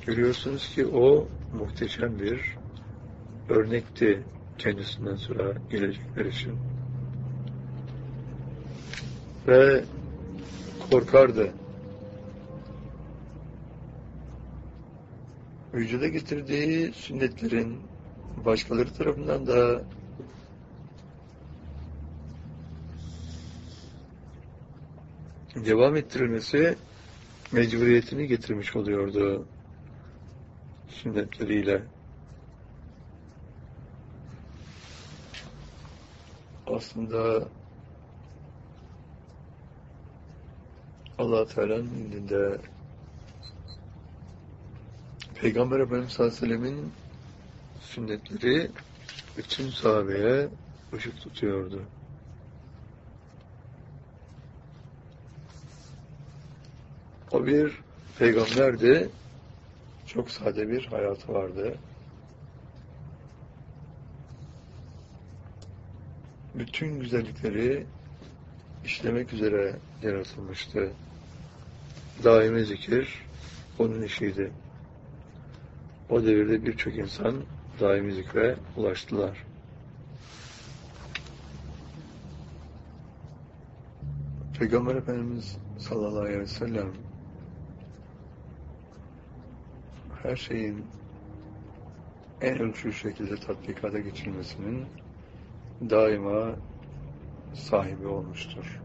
Görüyorsunuz ki o muhteşem bir örnekti kendisinden sonra gelecekler için. Ve korkardı. Vücuda getirdiği sünnetlerin başkaları tarafından da devam ettirilmesi mecburiyetini getirmiş oluyordu sünnetleriyle. Aslında Allah-u Teala'nın indinde Peygamber Efendimiz sallallahu aleyhi ve sellem'in sünnetleri bütün sahabeye ışık tutuyordu. O bir peygamberdi. Çok sade bir hayatı vardı. Bütün güzellikleri işlemek üzere yaratılmıştı. Daimi zikir onun işiydi. O devirde birçok insan daimi zikre ulaştılar. Peygamber Efendimiz sallallahu aleyhi ve sellem her şeyin en ölçülü şekilde tatbikata geçilmesinin daima sahibi olmuştur.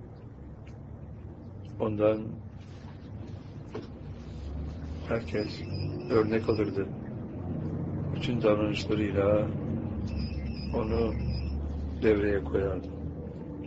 Ondan herkes örnek alırdı. Bütün davranışlarıyla onu devreye koyardı.